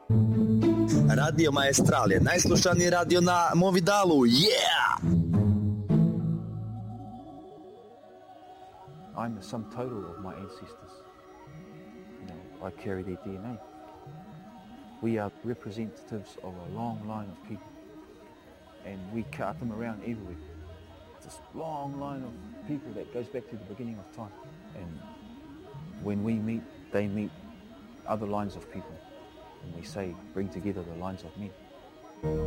Radio Maestral je najslušaniji radio na Movidalu. Yeah! I'm the sum total of my ancestors. I carry their DNA. We are representatives of a long line of people, and we cart them around everywhere. This long line of people that goes back to the beginning of time. And when we meet, they meet other lines of people. And we say, bring together the lines of men.